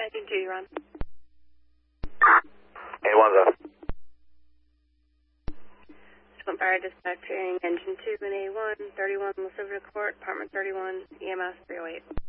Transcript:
19-2, you're on. A1's up. Swamp Fire dispatching engine 2 and A1, 31 La Civica Court, apartment 31, EMS 308.